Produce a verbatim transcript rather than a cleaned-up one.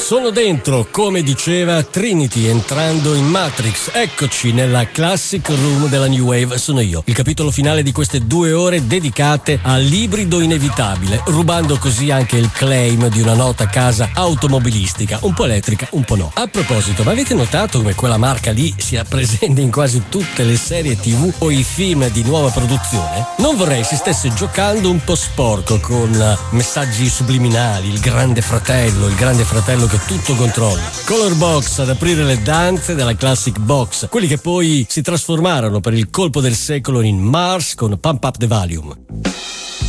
Sono dentro, come diceva Trinity, entrando in Matrix. Eccoci nella Classic Room della New Wave, sono io. Il capitolo finale di queste due ore dedicate all'ibrido inevitabile, rubando così anche il claim di una nota casa automobilistica, un po' elettrica, un po' no. A proposito, ma avete notato come quella marca lì sia presente in quasi tutte le serie tivù o i film di nuova produzione? Non vorrei si stesse giocando un po' sporco con messaggi subliminali, il grande fratello, il grande fratello che tutto controlla. Color Box ad aprire le danze della Classic Box, quelli che poi si trasformarono per il colpo del secolo in Mars con Pump Up the Volume.